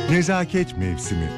Nezaket mevsimi.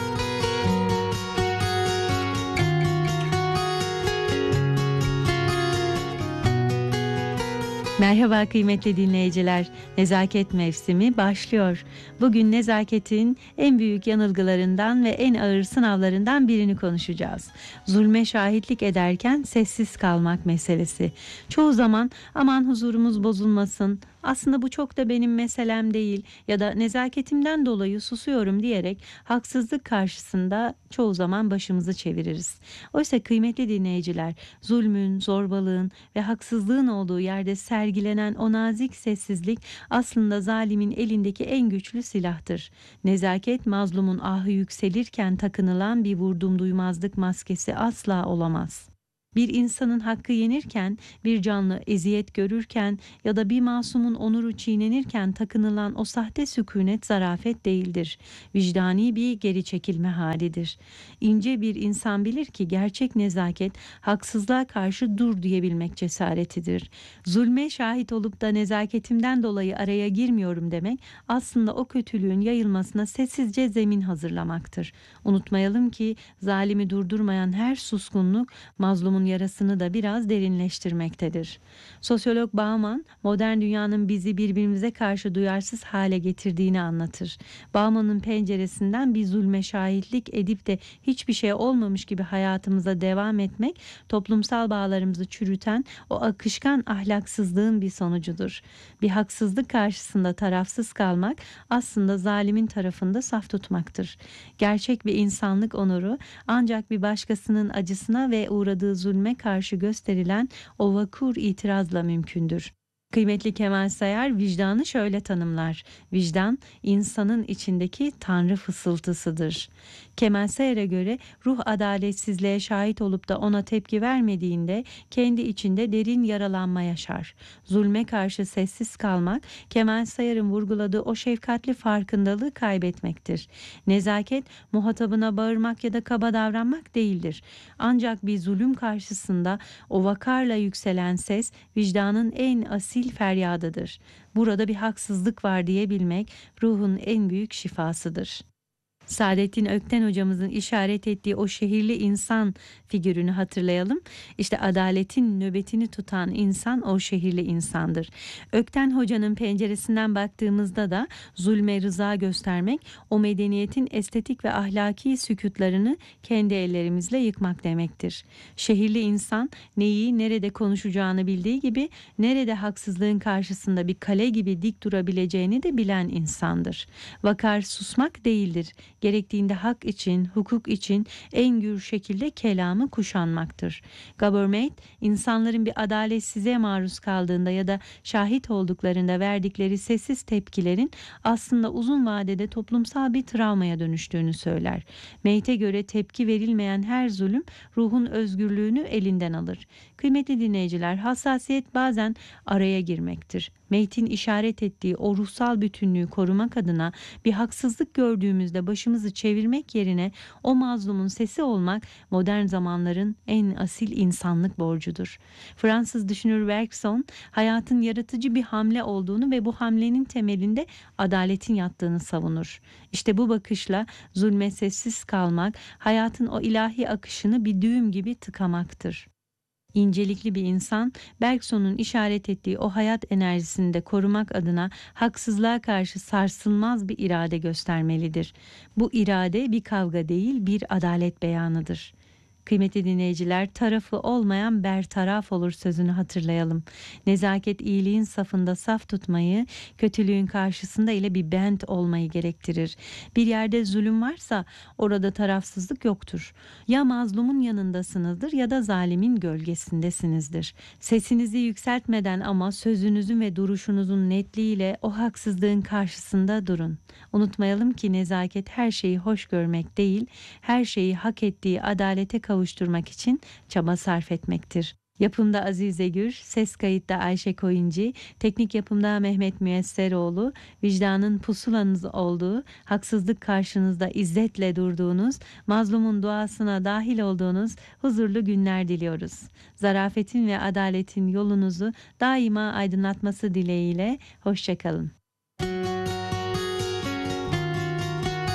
Merhaba kıymetli dinleyiciler. Nezaket mevsimi başlıyor. Bugün nezaketin en büyük yanılgılarından ve en ağır sınavlarından birini konuşacağız. Zulme şahitlik ederken sessiz kalmak meselesi. Çoğu zaman aman huzurumuz bozulmasın, aslında bu çok da benim meselem değil ya da nezaketimden dolayı susuyorum diyerek haksızlık karşısında çoğu zaman başımızı çeviririz. Oysa kıymetli dinleyiciler, zulmün, zorbalığın ve haksızlığın olduğu yerde sergilenen o nazik sessizlik aslında zalimin elindeki en güçlü silahtır. Nezaket mazlumun ahı yükselirken takınılan bir vurdum duymazlık maskesi asla olamaz. Bir insanın hakkı yenirken, bir canlı eziyet görürken ya da bir masumun onuru çiğnenirken takınılan o sahte sükunet zarafet değildir. Vicdani bir geri çekilme halidir. İnce bir insan bilir ki gerçek nezaket haksızlığa karşı dur diyebilmek cesaretidir. Zulme şahit olup da nezaketimden dolayı araya girmiyorum demek aslında o kötülüğün yayılmasına sessizce zemin hazırlamaktır. Unutmayalım ki zalimi durdurmayan her suskunluk mazlumun yarasını da biraz derinleştirmektedir. Sosyolog Bauman, modern dünyanın bizi birbirimize karşı duyarsız hale getirdiğini anlatır. Bauman'ın penceresinden bir zulme şahitlik edip de hiçbir şey olmamış gibi hayatımıza devam etmek, toplumsal bağlarımızı çürüten o akışkan ahlaksızlığın bir sonucudur. Bir haksızlık karşısında tarafsız kalmak aslında zalimin tarafında saf tutmaktır. Gerçek bir insanlık onuru ancak bir başkasının acısına ve uğradığı zulme karşı gösterilen o vakur itirazla mümkündür. Kıymetli Kemal Sayar vicdanı şöyle tanımlar. Vicdan insanın içindeki tanrı fısıltısıdır. Kemal Sayar'a göre ruh adaletsizliğe şahit olup da ona tepki vermediğinde kendi içinde derin yaralanma yaşar. Zulme karşı sessiz kalmak Kemal Sayar'ın vurguladığı o şefkatli farkındalığı kaybetmektir. Nezaket muhatabına bağırmak ya da kaba davranmak değildir. Ancak bir zulüm karşısında o vakarla yükselen ses vicdanın en asil feryadıdır. Burada bir haksızlık var diyebilmek ruhun en büyük şifasıdır. Saadettin Ökten hocamızın işaret ettiği o şehirli insan figürünü hatırlayalım. İşte adaletin nöbetini tutan insan o şehirli insandır. Ökten hocanın penceresinden baktığımızda da zulme rıza göstermek, o medeniyetin estetik ve ahlaki sükûtlarını kendi ellerimizle yıkmak demektir. Şehirli insan neyi nerede konuşacağını bildiği gibi nerede haksızlığın karşısında bir kale gibi dik durabileceğini de bilen insandır. Vakar susmak değildir. Gerektiğinde hak için, hukuk için en gür şekilde kelamı kuşanmaktır. Government, insanların bir adaletsizliğe maruz kaldığında ya da şahit olduklarında verdikleri sessiz tepkilerin aslında uzun vadede toplumsal bir travmaya dönüştüğünü söyler. Mate'e göre tepki verilmeyen her zulüm ruhun özgürlüğünü elinden alır. Kıymetli dinleyiciler, hassasiyet bazen araya girmektir. Mate'in işaret ettiği o ruhsal bütünlüğü korumak adına bir haksızlık gördüğümüzde başımızı çevirmek yerine o mazlumun sesi olmak modern zamanların en asil insanlık borcudur. Fransız düşünür Bergson, hayatın yaratıcı bir hamle olduğunu ve bu hamlenin temelinde adaletin yattığını savunur. İşte bu bakışla zulme sessiz kalmak, hayatın o ilahi akışını bir düğüm gibi tıkamaktır. İncelikli bir insan, Bergson'un işaret ettiği o hayat enerjisini de korumak adına haksızlığa karşı sarsılmaz bir irade göstermelidir. Bu irade bir kavga değil, bir adalet beyanıdır. Kıymetli dinleyiciler, tarafı olmayan bertaraf olur sözünü hatırlayalım. Nezaket iyiliğin safında saf tutmayı, kötülüğün karşısında ile bir bent olmayı gerektirir. Bir yerde zulüm varsa orada tarafsızlık yoktur. Ya mazlumun yanındasınızdır ya da zalimin gölgesindesinizdir. Sesinizi yükseltmeden ama sözünüzün ve duruşunuzun netliğiyle o haksızlığın karşısında durun. Unutmayalım ki nezaket her şeyi hoş görmek değil, her şeyi hak ettiği adalete kavuşturmak için çaba sarf etmektir. Yapımda Azize Gür, ses kayıtta Ayşe Koyuncu, teknik yapımda Mehmet Müyesseroğlu, vicdanın pusulanız olduğu, haksızlık karşınızda izzetle durduğunuz, mazlumun duasına dahil olduğunuz huzurlu günler diliyoruz. Zarafetin ve adaletin yolunuzu daima aydınlatması dileğiyle, hoşça kalın.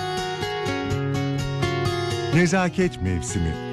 Nezaket mevsimi.